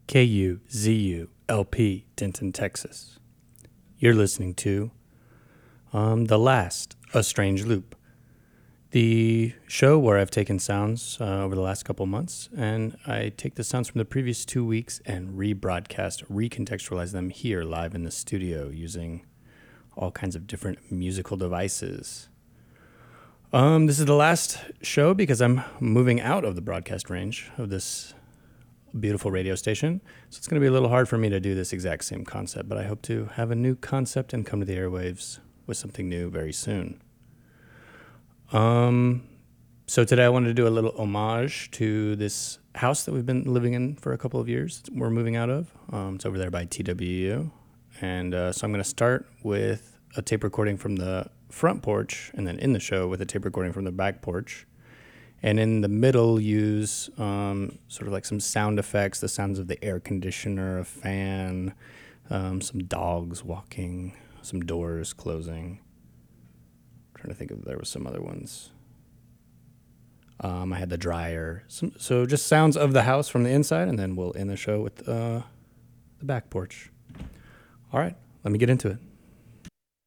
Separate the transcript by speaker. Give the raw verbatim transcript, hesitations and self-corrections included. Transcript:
Speaker 1: K U Z U L P, Denton, Texas. You're listening to um, The Last, A Strange Loop, the show where I've taken sounds uh, over the last couple months, and I take the sounds from the previous two weeks and rebroadcast, recontextualize them here live in the studio using all kinds of different musical devices. Um, this is the last show because I'm moving out of the broadcast range of this beautiful radio station. So it's going to be a little hard for me to do this exact same concept, but I hope to have a new concept and come to the airwaves with something new very soon. Um, so today I wanted to do a little homage to this house that we've been living in for a couple of years. We're moving out of. Um, it's over there by T W U. And uh, so I'm going to start with a tape recording from the front porch, and then in the show with a tape recording from the back porch. And in the middle, use um, sort of like some sound effects, the sounds of the air conditioner, a fan, um, some dogs walking, some doors closing. I'm trying to think if there was some other ones. Um, I had the dryer. Some, so just sounds of the house from the inside, and then we'll end the show with uh, the back porch. All right, let me get into it.